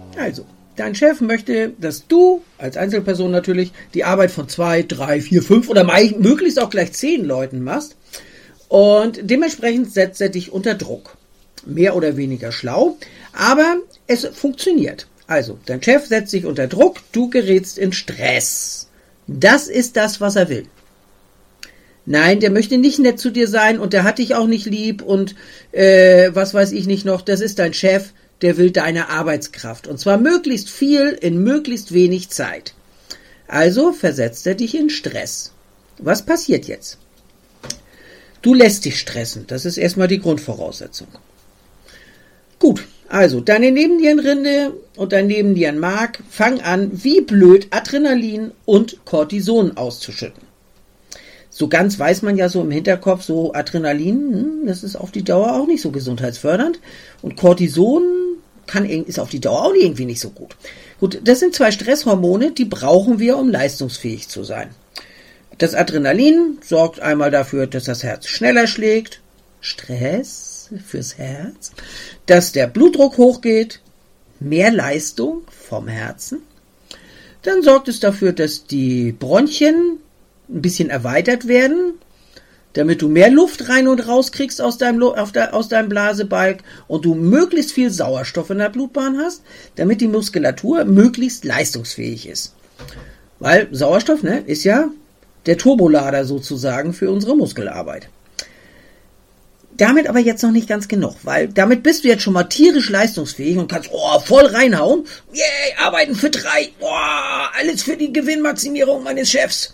Also, dein Chef möchte, dass du, als Einzelperson natürlich, die Arbeit von 2, 3, 4, 5 oder möglichst auch gleich 10 Leuten machst. Und dementsprechend setzt er dich unter Druck. Mehr oder weniger schlau, aber es funktioniert. Also, dein Chef setzt dich unter Druck, du gerätst in Stress. Das ist das, was er will. Nein, der möchte nicht nett zu dir sein und der hat dich auch nicht lieb und was weiß ich nicht noch. Das ist dein Chef, der will deine Arbeitskraft. Und zwar möglichst viel in möglichst wenig Zeit. Also versetzt er dich in Stress. Was passiert jetzt? Du lässt dich stressen. Das ist erstmal die Grundvoraussetzung. Gut, also deine Nebennierenrinde und dein Nebennierenmark fangen an, wie blöd Adrenalin und Cortison auszuschütten. So ganz weiß man ja so im Hinterkopf, so Adrenalin, das ist auf die Dauer auch nicht so gesundheitsfördernd. Und Cortison ist auf die Dauer auch irgendwie nicht so gut. Gut, das sind 2 Stresshormone, die brauchen wir, um leistungsfähig zu sein. Das Adrenalin sorgt einmal dafür, dass das Herz schneller schlägt. Stress fürs Herz. Dass der Blutdruck hochgeht. Mehr Leistung vom Herzen. Dann sorgt es dafür, dass die Bronchien ein bisschen erweitert werden, damit du mehr Luft rein und raus kriegst aus deinem Blasebalg und du möglichst viel Sauerstoff in der Blutbahn hast, damit die Muskulatur möglichst leistungsfähig ist. Weil Sauerstoff, ist ja der Turbolader sozusagen für unsere Muskelarbeit. Damit aber jetzt noch nicht ganz genug, weil damit bist du jetzt schon mal tierisch leistungsfähig und kannst voll reinhauen. Yay, arbeiten für 3. Alles für die Gewinnmaximierung meines Chefs.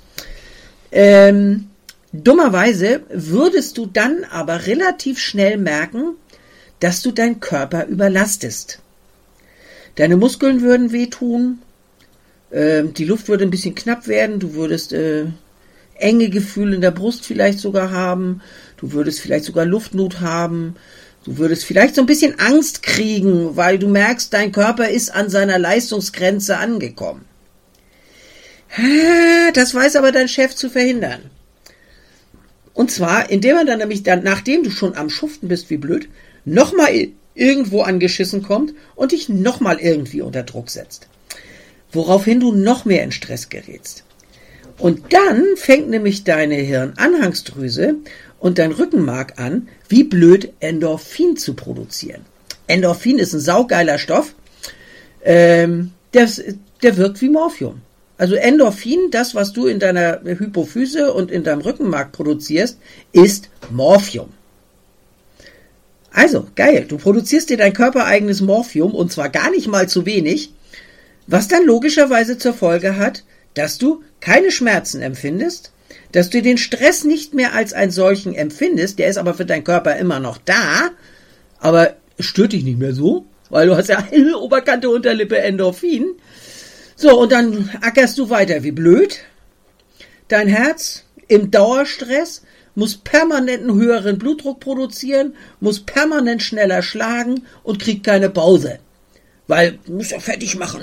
Dummerweise würdest du dann aber relativ schnell merken, dass du deinen Körper überlastest. Deine Muskeln würden wehtun, die Luft würde ein bisschen knapp werden, du würdest enge Gefühle in der Brust vielleicht sogar haben, du würdest vielleicht sogar Luftnot haben, du würdest vielleicht so ein bisschen Angst kriegen, weil du merkst, dein Körper ist an seiner Leistungsgrenze angekommen. Das weiß aber dein Chef zu verhindern. Und zwar, indem er dann nämlich nachdem du schon am Schuften bist wie blöd, nochmal irgendwo angeschissen kommt und dich nochmal irgendwie unter Druck setzt. Woraufhin du noch mehr in Stress gerätst. Und dann fängt nämlich deine Hirnanhangsdrüse und dein Rückenmark an, wie blöd Endorphin zu produzieren. Endorphin ist ein saugeiler Stoff, der wirkt wie Morphium. Also Endorphin, das, was du in deiner Hypophyse und in deinem Rückenmark produzierst, ist Morphium. Also, geil, du produzierst dir dein körpereigenes Morphium und zwar gar nicht mal zu wenig, was dann logischerweise zur Folge hat, dass du keine Schmerzen empfindest, dass du den Stress nicht mehr als einen solchen empfindest, der ist aber für deinen Körper immer noch da, aber stört dich nicht mehr so, weil du hast ja Oberkante, Unterlippe, Endorphin. So, und dann ackerst du weiter wie blöd. Dein Herz im Dauerstress muss permanent einen höheren Blutdruck produzieren, muss permanent schneller schlagen und kriegt keine Pause. Weil, du musst ja fertig machen.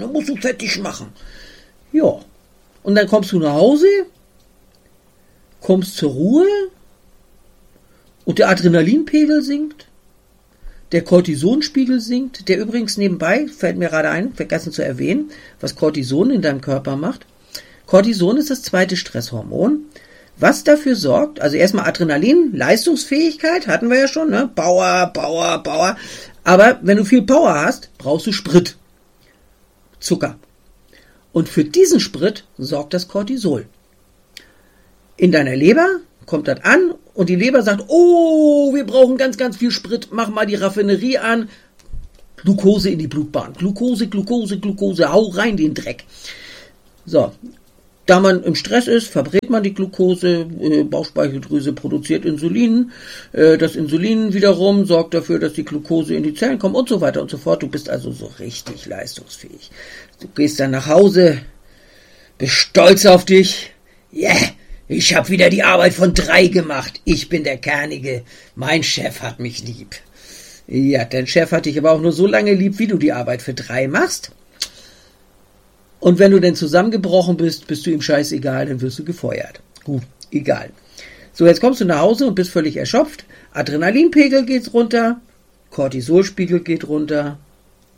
Ja, und dann kommst du nach Hause, kommst zur Ruhe und der Adrenalinpegel sinkt, der Cortisonspiegel sinkt, der übrigens nebenbei, fällt mir gerade ein, vergessen zu erwähnen, was Cortison in deinem Körper macht. Cortison ist das 2. Stresshormon, was dafür sorgt, also erstmal Adrenalin, Leistungsfähigkeit, hatten wir ja schon, ne? Power. Aber wenn du viel Power hast, brauchst du Sprit, Zucker. Und für diesen Sprit sorgt das Cortisol. In deiner Leber kommt das an und die Leber sagt, wir brauchen ganz, ganz viel Sprit, mach mal die Raffinerie an, Glucose in die Blutbahn, Glucose, hau rein den Dreck. So, da man im Stress ist, verbrät man die Glucose, Bauchspeicheldrüse produziert Insulin, das Insulin wiederum sorgt dafür, dass die Glucose in die Zellen kommt und so weiter und so fort. Du bist also so richtig leistungsfähig. Du gehst dann nach Hause, bist stolz auf dich, ich habe wieder die Arbeit von 3 gemacht. Ich bin der Kernige. Mein Chef hat mich lieb. Ja, dein Chef hat dich aber auch nur so lange lieb, wie du die Arbeit für 3 machst. Und wenn du denn zusammengebrochen bist, bist du ihm scheißegal, dann wirst du gefeuert. Gut, egal. So, jetzt kommst du nach Hause und bist völlig erschöpft. Adrenalinpegel geht runter, Cortisolspiegel geht runter.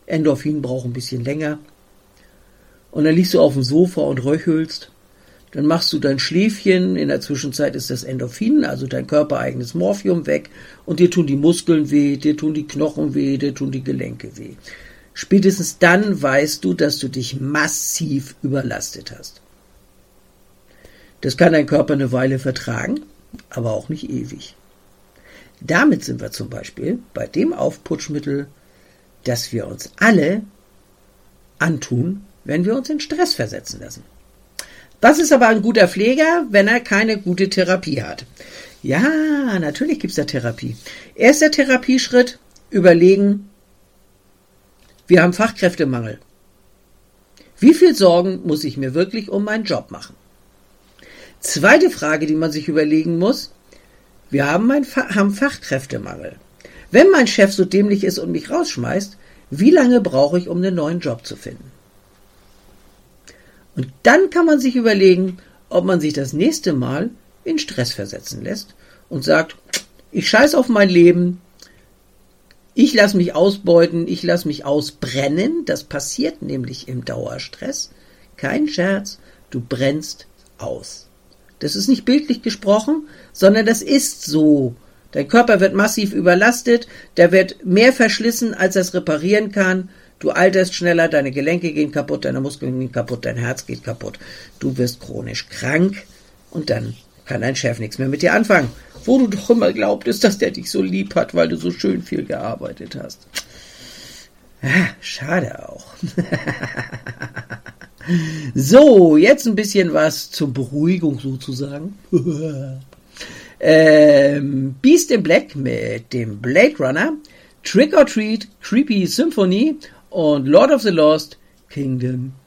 Endorphin braucht ein bisschen länger. Und dann liegst du auf dem Sofa und röchelst. Dann machst du dein Schläfchen. In der Zwischenzeit ist das Endorphin, also dein körpereigenes Morphium, weg. Und dir tun die Muskeln weh, dir tun die Knochen weh, dir tun die Gelenke weh. Spätestens dann weißt du, dass du dich massiv überlastet hast. Das kann dein Körper eine Weile vertragen, aber auch nicht ewig. Damit sind wir zum Beispiel bei dem Aufputschmittel, das wir uns alle antun, wenn wir uns in Stress versetzen lassen. Was ist aber ein guter Pfleger, wenn er keine gute Therapie hat? Ja, natürlich gibt es da Therapie. Erster Therapieschritt, überlegen, wir haben Fachkräftemangel. Wie viel Sorgen muss ich mir wirklich um meinen Job machen? Zweite Frage, die man sich überlegen muss, wir haben Fachkräftemangel. Wenn mein Chef so dämlich ist und mich rausschmeißt, wie lange brauche ich, um einen neuen Job zu finden? Und dann kann man sich überlegen, ob man sich das nächste Mal in Stress versetzen lässt und sagt, ich scheiß auf mein Leben, ich lasse mich ausbeuten, ich lasse mich ausbrennen. Das passiert nämlich im Dauerstress. Kein Scherz, du brennst aus. Das ist nicht bildlich gesprochen, sondern das ist so. Dein Körper wird massiv überlastet, der wird mehr verschlissen, als er es reparieren kann. Du alterst schneller, deine Gelenke gehen kaputt, deine Muskeln gehen kaputt, dein Herz geht kaputt. Du wirst chronisch krank und dann kann dein Chef nichts mehr mit dir anfangen. Wo du doch immer glaubtest, dass der dich so lieb hat, weil du so schön viel gearbeitet hast. Schade auch. So, jetzt ein bisschen was zur Beruhigung sozusagen. Beast in Black mit dem Blade Runner, Trick or Treat, Creepy Symphony und Lord of the Lost Kingdom